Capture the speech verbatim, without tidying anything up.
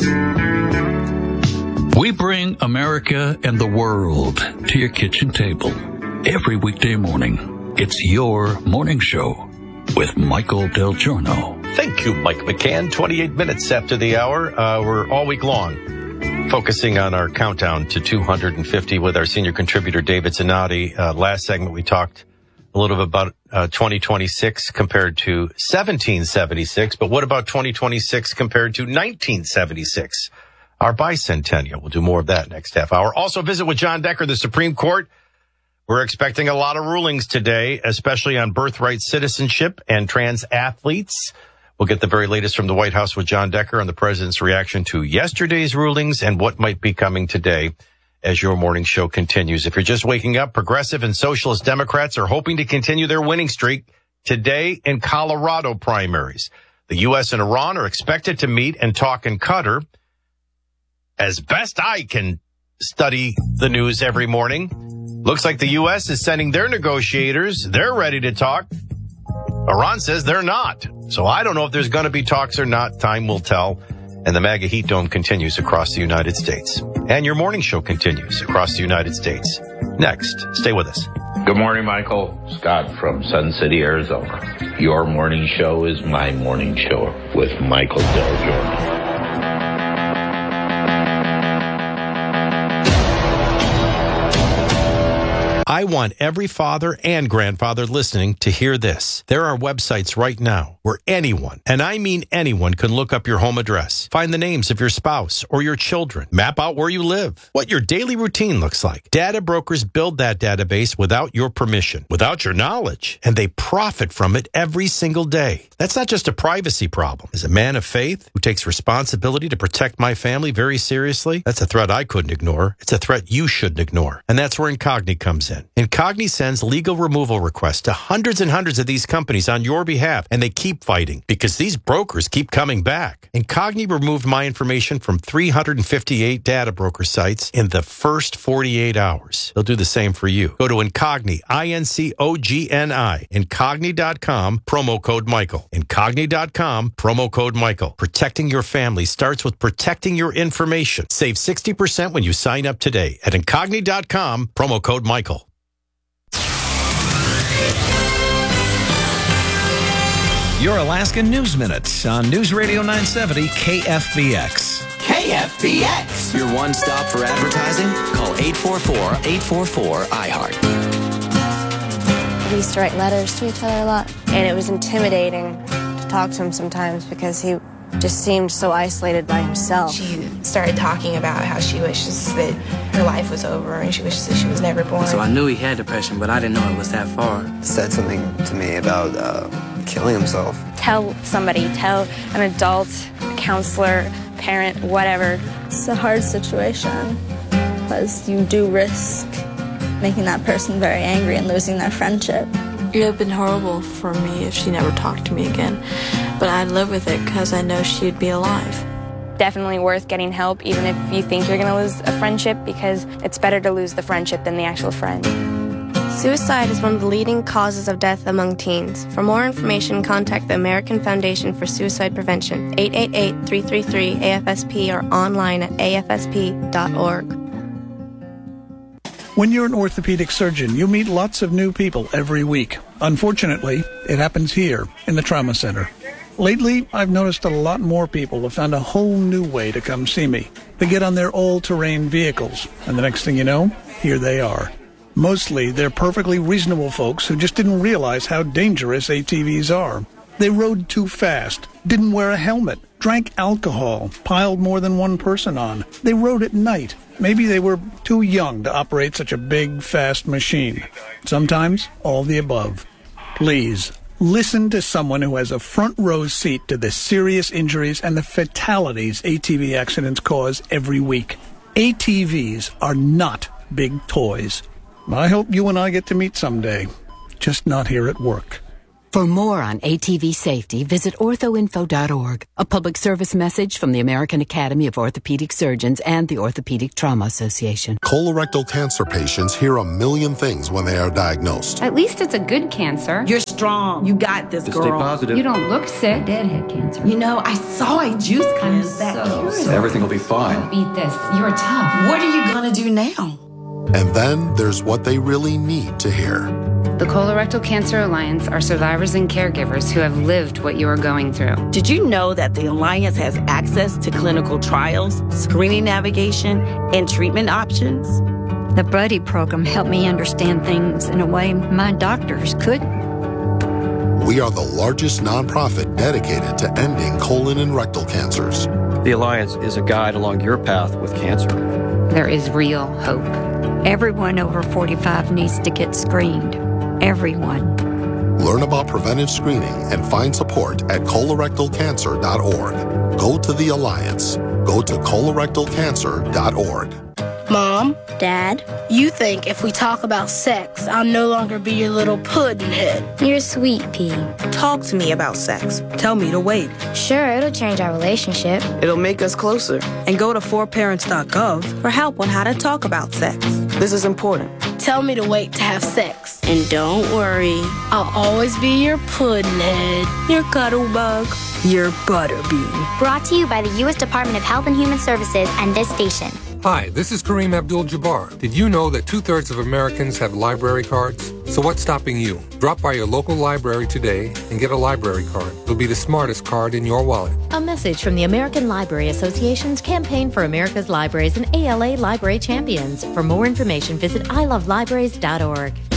We bring America and the world to your kitchen table every weekday morning. It's your morning show with Michael Del Giorno. Thank you, Mike McCann. twenty-eight minutes after the hour. Uh, we're all week long focusing on our countdown to two hundred fifty with our senior contributor, David Zanotti. Uh, last segment, we talked a little bit about uh, twenty twenty-six compared to seventeen seventy-six. But what about twenty twenty-six compared to nineteen seventy-six? Our bicentennial. We'll do more of that next half hour. Also visit with John Decker, the Supreme Court. We're expecting a lot of rulings today, especially on birthright citizenship and trans athletes. We'll get the very latest from the White House with John Decker on the president's reaction to yesterday's rulings and what might be coming today as your morning show continues. If you're just waking up, progressive and socialist Democrats are hoping to continue their winning streak today in Colorado primaries. The U S and Iran are expected to meet and talk in Qatar. As best I can study the news every morning, looks like the U S is sending their negotiators. They're ready to talk. Iran says they're not. So I don't know if there's going to be talks or not. Time will tell. And the MAGA heat dome continues across the United States. And your morning show continues across the United States. Next, stay with us. Good morning, Michael. Scott from Sun City, Arizona. Your morning show is my morning show with Michael Del Giorno. I want every father and grandfather listening to hear this. There are websites right now where anyone, and I mean anyone, can look up your home address, find the names of your spouse or your children, map out where you live, what your daily routine looks like. Data brokers build that database without your permission, without your knowledge, and they profit from it every single day. That's not just a privacy problem. As a man of faith who takes responsibility to protect my family very seriously, that's a threat I couldn't ignore. It's a threat you shouldn't ignore. And that's where Incogni comes in. Incogni sends legal removal requests to hundreds and hundreds of these companies on your behalf, and they keep fighting because these brokers keep coming back. Incogni removed my information from three hundred fifty-eight data broker sites in the first forty-eight hours. They'll do the same for you. Go to Incogni, I N C O G N I, Incogni dot com, promo code Michael. Incogni dot com, promo code Michael. Protecting your family starts with protecting your information. Save sixty percent when you sign up today at Incogni dot com, promo code Michael. Your Alaska News Minute on News Radio nine seventy K F B X. K F B X. Your one stop for advertising? Call eight four four, eight four four, I heart. We used to write letters to each other a lot, and it was intimidating to talk to him sometimes because he just seemed so isolated by himself. She started talking about how she wishes that her life was over and she wishes that she was never born. So I knew he had depression, but I didn't know it was that far. Said something to me about uh, killing himself. Tell somebody, tell an adult, a counselor, parent, whatever. It's a hard situation because you do risk making that person very angry and losing their friendship. It would have been horrible for me if she never talked to me again, but I'd live with it because I know she'd be alive. Definitely worth getting help, even if you think you're going to lose a friendship, because it's better to lose the friendship than the actual friend. Suicide is one of the leading causes of death among teens. For more information, contact the American Foundation for Suicide Prevention, eight eight eight, three three three, A F S P, or online at A F S P dot org. When you're an orthopedic surgeon, you meet lots of new people every week. Unfortunately, it happens here in the trauma center. Lately, I've noticed a lot more people have found a whole new way to come see me. They get on their all-terrain vehicles, and the next thing you know, here they are. Mostly, they're perfectly reasonable folks who just didn't realize how dangerous A T Vs are. They rode too fast, didn't wear a helmet, drank alcohol, piled more than one person on. They rode at night. Maybe they were too young to operate such a big, fast machine. Sometimes, all the above. Please, listen to someone who has a front row seat to the serious injuries and the fatalities A T V accidents cause every week. A T Vs are not big toys. I hope you and I get to meet someday, just not here at work. For more on A T V safety, visit ortho info dot org. A public service message from the American Academy of Orthopedic Surgeons and the Orthopedic Trauma Association. Colorectal cancer patients hear a million things when they are diagnosed. At least it's a good cancer. You're strong. You got this, Just girl. stay positive. You don't look sick. Deadhead cancer. You know, I saw a juice cleanse that so, cures. Everything will be fine. Beat this. You're tough. What are you gonna do now? And then there's what they really need to hear. The Colorectal Cancer Alliance are survivors and caregivers who have lived what you are going through. Did you know that the Alliance has access to clinical trials, screening navigation, and treatment options? The Buddy program helped me understand things in a way my doctors couldn't. We are the largest nonprofit dedicated to ending colon and rectal cancers. The Alliance is a guide along your path with cancer. There is real hope. Everyone over forty-five needs to get screened. Everyone. Learn about preventive screening and find support at colorectal cancer dot org. Go to the Alliance. Go to colorectal cancer dot org. Mom, Dad, you think if we talk about sex, I'll no longer be your little pudding head. You're sweet, P. Talk to me about sex. Tell me to wait. Sure, it'll change our relationship. It'll make us closer. And go to four parents dot gov for help on how to talk about sex. This is important. Tell me to wait to have sex. And don't worry, I'll always be your pudding head. Your cuddle bug. Your butterbean. Brought to you by the U S Department of Health and Human Services and this station. Hi, this is Kareem Abdul-Jabbar. Did you know that two-thirds of Americans have library cards? So what's stopping you? Drop by your local library today and get a library card. It'll be the smartest card in your wallet. A message from the American Library Association's Campaign for America's Libraries and A L A Library Champions. For more information, visit I love libraries dot org.